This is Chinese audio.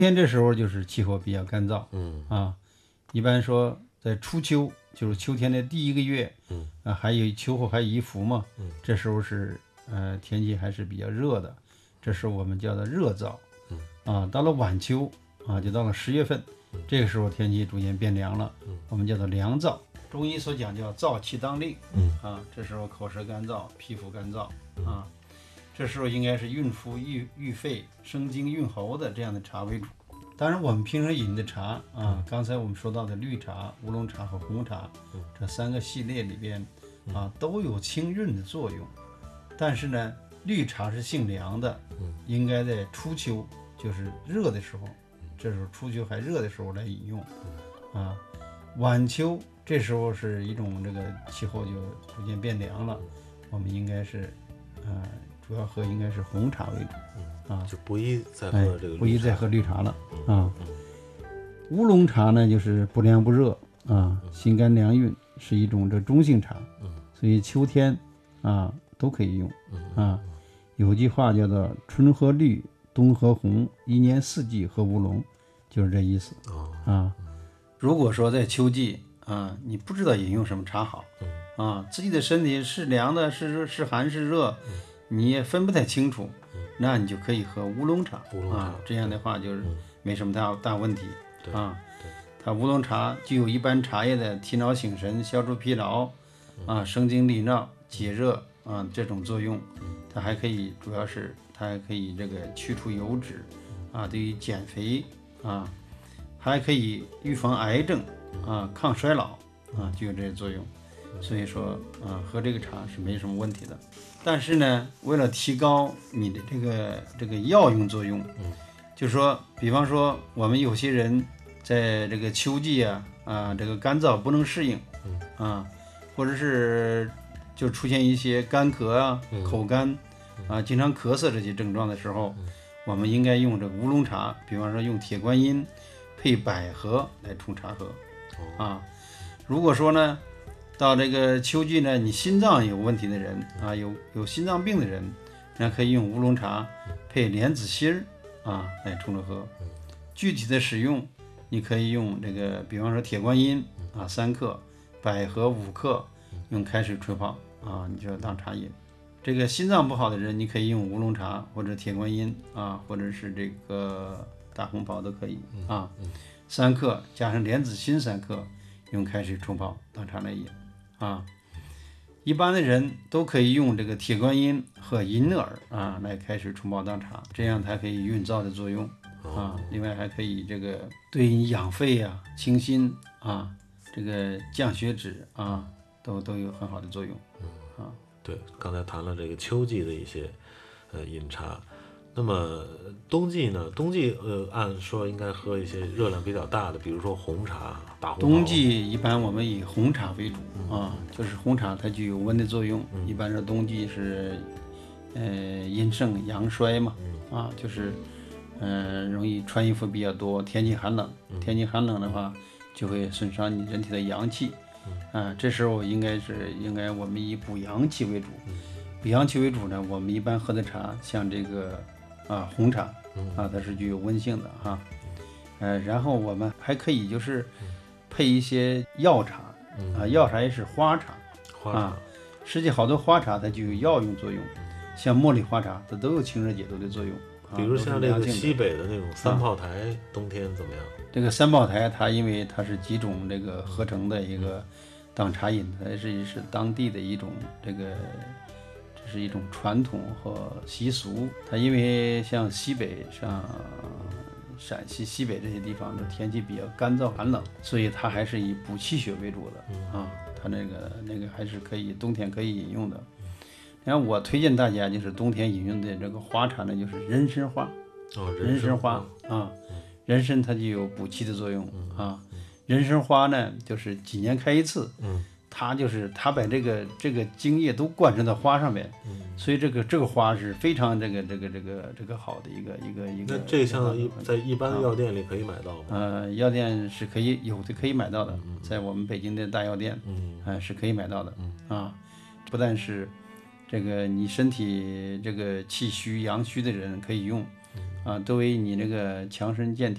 天这时候就是气候比较干燥，一般说在初秋，就是秋天的第一个月，还有秋后还宜服嘛，这时候是天气还是比较热的，这时候我们叫做热燥，到了晚秋就到了10月份，这个时候天气逐渐变凉了，我们叫做凉燥。中医所讲叫燥气当令，这时候口舌干燥，皮肤干燥，这时候应该是孕妇郁肺、生津润喉的这样的茶为主。当然，我们平时饮的茶刚才我们说到的绿茶、乌龙茶和红茶，这3个系列里边都有清润的作用。但是呢，绿茶是性凉的，应该在初秋，就是热的时候，这时候初秋还热的时候来饮用。晚秋这时候是一种这个气候就逐渐变凉了，我们应该是主要喝应该是红茶为主， 就不宜再喝这个绿茶， 不宜再喝绿茶了乌龙茶呢就是不凉不热心肝凉运，是一种这中性茶，所以秋天都可以用有句话叫做春喝绿，冬喝红，一年四季喝乌龙，就是这意思如果说在秋季你不知道饮用什么茶好自己的身体是凉的，是寒是热，你也分不太清楚，那你就可以喝乌龙茶这样的话就是没什么大问题它乌龙茶具有一般茶叶的提脑醒神、消除疲劳生津利尿、解热这种作用，它还可以主要是它还可以这个去除油脂对于减肥还可以预防癌症抗衰老就有这些作用。所以说喝这个茶是没什么问题的。但是呢，为了提高你的这个药用作用，就是说比方说我们有些人在这个秋季这个干燥不能适应或者是就出现一些干咳口干经常咳嗽这些症状的时候，我们应该用这个乌龙茶，比方说用铁观音配百合来冲茶喝如果说呢到这个秋季呢，你心脏有问题的人有心脏病的人，那可以用乌龙茶配莲子心来冲着喝。具体的使用，你可以用这个，比方说铁观音3克，百合5克，用开水冲泡你就当茶饮。这个心脏不好的人，你可以用乌龙茶或者铁观音或者是这个大红袍都可以3克加上莲子心3克，用开水冲泡当茶来饮一般的人都可以用这个铁观音和银耳来开水冲泡当茶，这样它可以润燥的作用另外还可以这个对你养肺清心这个降血脂都有很好的作用对，刚才谈了这个秋季的一些饮茶。那么冬季呢？冬季按说应该喝一些热量比较大的，比如说红茶、大红袍。 冬季一般我们以红茶为主就是红茶它具有温的作用，一般是冬季是阴盛阳衰嘛就是容易穿衣服比较多，天气寒冷，天气寒冷的话就会损伤你人体的阳气这时候应该我们以补阳气为主补阳气为主呢，我们一般喝的茶像这个红茶它是具有温性的然后我们还可以就是配一些药茶药茶也是花茶实际好多花茶它就有药用作用，像茉莉花茶它都有清热解毒的作用比如像这个西北的那种三炮台冬天怎么样？ 这个三炮台它因为它是几种这个合成的一个当茶饮，它是当地的一种这是一种传统和习俗。它因为像西北像陕西西北这些地方的天气比较干燥寒冷，所以它还是以补气血为主的它那个还是可以冬天可以饮用的。然后我推荐大家就是冬天饮用的这个花茶呢，就是人参花人参花人参它就有补气的作用人参花呢就是几年开一次它把这个精液都灌输到花上面所以这个花是非常这个好的一个那这像在一般的药店里可以买到吗？ 药店是可以买到的在我们北京的大药店是可以买到的不但是这个你身体这个气虚阳虚的人可以用作为你这个强身健体